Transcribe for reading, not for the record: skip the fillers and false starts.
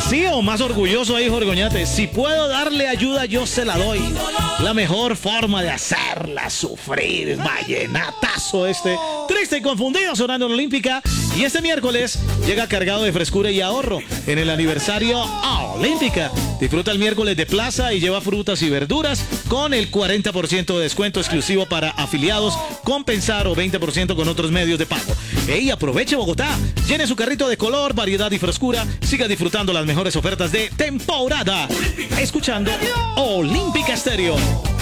Así o más orgulloso ahí, Jorge Oñate. Si puedo darle ayuda, yo se la doy. La mejor forma de hacerla sufrir. Vallenatazo este. Triste y confundido sonando en Olímpica. Y este miércoles llega cargado de frescura y ahorro en el aniversario Olímpica. Disfruta el miércoles de plaza y lleva frutas y verduras con el 40% de descuento exclusivo para afiliados, compensar o 20% con otros medios de pago. ¡Ey, aproveche Bogotá! Llene su carrito de color, variedad y frescura. Siga disfrutando las mejores ofertas de temporada. Escuchando Olímpica Estéreo.